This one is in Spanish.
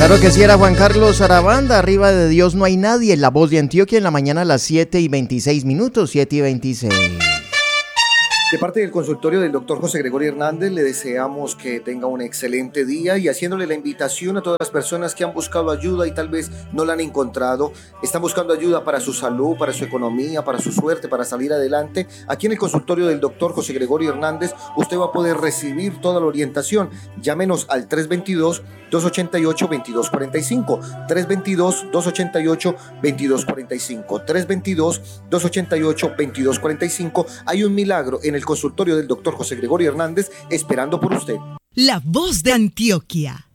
Claro que sí, era Juan Carlos Arabanda, arriba de Dios no hay nadie, la voz de Antioquia en la mañana a las 7:26, 7:26. De parte del consultorio del doctor José Gregorio Hernández, le deseamos que tenga un excelente día y haciéndole la invitación a todas las personas que han buscado ayuda y tal vez no la han encontrado, están buscando ayuda para su salud, para su economía, para su suerte, para salir adelante. Aquí en el consultorio del doctor José Gregorio Hernández, usted va a poder recibir toda la orientación. Llámenos al 322-288-2245, 322-288-2245, 322-288-2245. Hay un milagro en el consultorio del doctor José Gregorio Hernández esperando por usted. La voz de Antioquia.